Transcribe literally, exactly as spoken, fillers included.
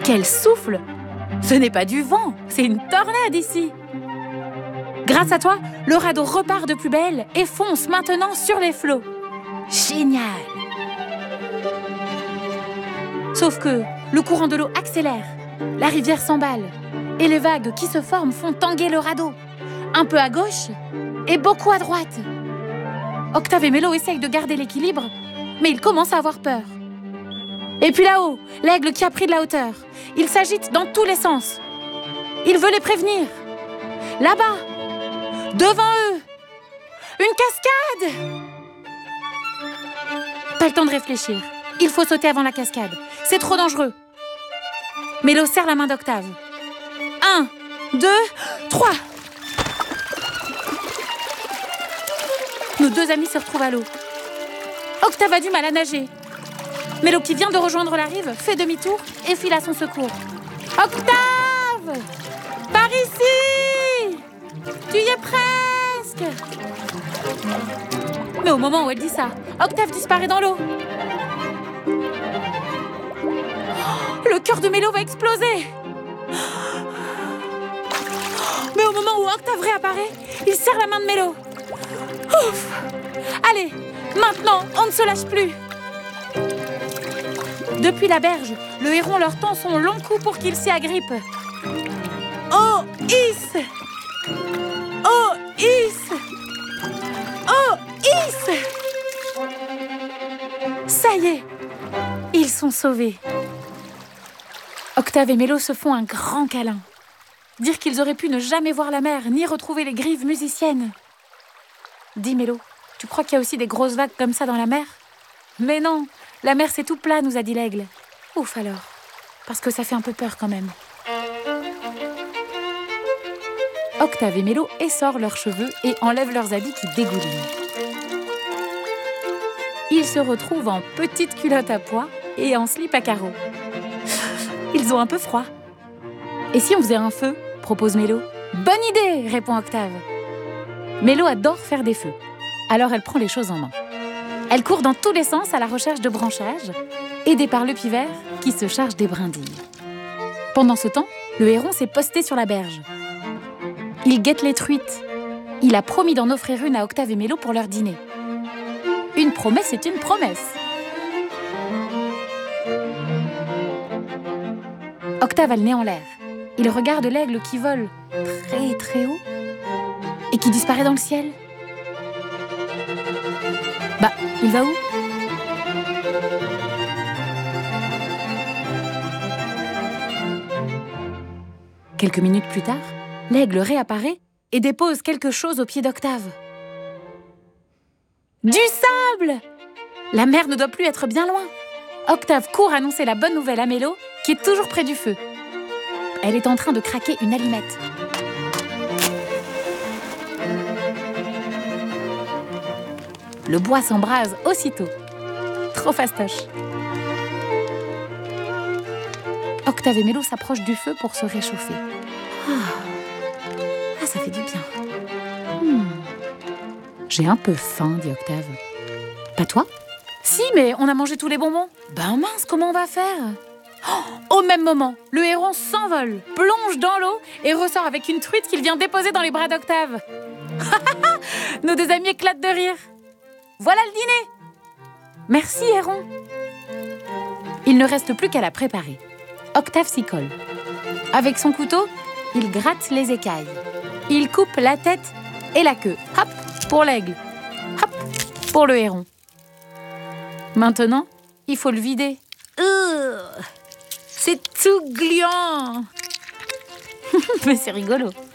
Quel souffle! Ce n'est pas du vent, c'est une tornade ici. Grâce à toi, le radeau repart de plus belle et fonce maintenant sur les flots. Génial! Sauf que le courant de l'eau accélère, la rivière s'emballe et les vagues qui se forment font tanguer le radeau. Un peu à gauche et beaucoup à droite. Octave et Mélo essayent de garder l'équilibre, mais ils commencent à avoir peur. Et puis là-haut, l'aigle qui a pris de la hauteur. Il s'agite dans tous les sens. Il veut les prévenir. Là-bas, devant eux, une cascade! Pas le temps de réfléchir. Il faut sauter avant la cascade. C'est trop dangereux. Mélo serre la main d'Octave. Un, deux, trois. Nos deux amis se retrouvent à l'eau. Octave a du mal à nager. Mélo, qui vient de rejoindre la rive, fait demi-tour et file à son secours. Octave! Par ici! Tu y es presque! Mais au moment où elle dit ça, Octave disparaît dans l'eau. Le cœur de Mélo va exploser! Mais au moment où Octave réapparaît, il serre la main de Mélo. Ouf! Allez, maintenant, on ne se lâche plus! Depuis la berge, le héron leur tend son long cou pour qu'ils s'y agrippent. Oh, Is! Oh, Is! Oh, Is! Ça y est, ils sont sauvés. Octave et Mélo se font un grand câlin. Dire qu'ils auraient pu ne jamais voir la mer, ni retrouver les grives musiciennes. Dis Mélo, tu crois qu'il y a aussi des grosses vagues comme ça dans la mer? Mais non, la mer c'est tout plat, nous a dit l'aigle. Ouf alors, parce que ça fait un peu peur quand même. Octave et Mélo essorent leurs cheveux et enlèvent leurs habits qui dégoulinent. Ils se retrouvent en petites culottes à pois et en slip à carreaux. Ils ont un peu froid. Et si on faisait un feu, propose Mélo. Bonne idée, répond Octave. Mélo adore faire des feux, alors elle prend les choses en main. Elle court dans tous les sens à la recherche de branchages, aidée par le pivert qui se charge des brindilles. Pendant ce temps, le héron s'est posté sur la berge. Il guette les truites. Il a promis d'en offrir une à Octave et Mélo pour leur dîner. Une promesse est une promesse. Octave a le nez en l'air. Il regarde l'aigle qui vole très très haut et qui disparaît dans le ciel. Bah, il va où? Quelques minutes plus tard, l'aigle réapparaît et dépose quelque chose au pied d'Octave. Du sable! La mer ne doit plus être bien loin. Octave court annoncer la bonne nouvelle à Mélo, qui est toujours près du feu. Elle est en train de craquer une allumette. Le bois s'embrase aussitôt. Trop fastoche. Octave et Mélo s'approchent du feu pour se réchauffer. Ah, ah ça fait du bien. Hmm. J'ai un peu faim, dit Octave. Pas toi? Si, mais on a mangé tous les bonbons. Ben mince, comment on va faire? Oh, au même moment, le héron s'envole, plonge dans l'eau et ressort avec une truite qu'il vient déposer dans les bras d'Octave. Nos deux amis éclatent de rire. Voilà le dîner. Merci, héron. Il ne reste plus qu'à la préparer. Octave s'y colle. Avec son couteau, il gratte les écailles. Il coupe la tête et la queue. Hop, pour l'aigle. Hop, pour le héron. Maintenant, il faut le vider. Euh, c'est tout gluant. Mais c'est rigolo.